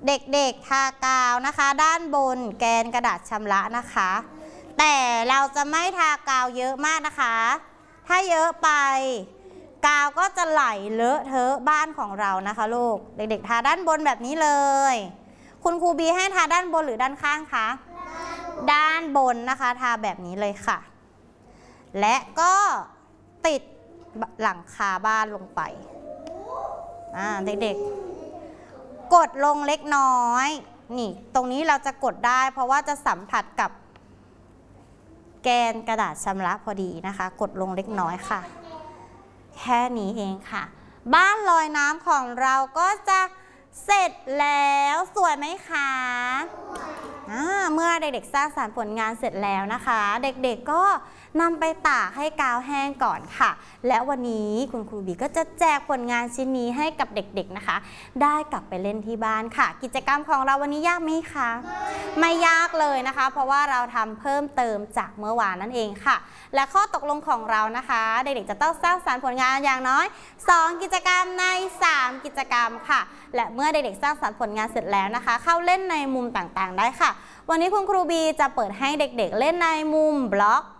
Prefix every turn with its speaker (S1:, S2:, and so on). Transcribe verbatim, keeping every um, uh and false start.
S1: เด็กๆทากาวนะคะด้านบนแกนกระดาษชำระนะคะแต่เราจะไม่ทากาวเยอะมากนะคะถ้าเยอะไปกาวก็จะไหลเลอะเทอะบ้านของเรานะคะลูกเด็กๆทาด้านบนแบบนี้เลยคุณครูบีให้ทาด้านบนหรือด้านข้างคะด้านบนนะคะทาแบบนี้เลยค่ะและก็ติดหลังคาบ้านลงไปอ่าเด็กๆกดลงเล็กน้อยนี่ตรงนี้เราจะกดได้เพราะว่าจะสัมผัสกับแกนกระดาษชำระพอดีนะคะกดลงเล็กน้อยค่ะแค่นี้เองค่ะบ้านลอยน้ำของเราก็จะเสร็จแล้วสวยไหมคะเมื่อเด็กๆสร้างสรรค์ผลงานเสร็จแล้วนะคะเด็กๆก็นำไปตากให้กาวแห้งก่อนค่ะและวันนี้คุณครูบีก็จะแจกผลงานชิ้นนี้ให้กับเด็กๆนะคะได้กลับไปเล่นที่บ้านค่ะกิจกรรมของเราวันนี้ยากไหมคะไม่ยากเลยนะคะเพราะว่าเราทำเพิ่มเติมจากเมื่อวานนั่นเองค่ะและข้อตกลงของเรานะคะเด็กๆจะต้องสร้างสรรค์ผลงานอย่างน้อยสองกิจกรรมในสามกิจกรรมค่ะและเมื่อเด็กๆสร้างสรรค์ผลงานเสร็จแล้วนะคะเข้าเล่นในมุมต่างๆได้ค่ะวันนี้คุณครูบีจะเปิดให้เด็กๆเล่นในมุมบล็อก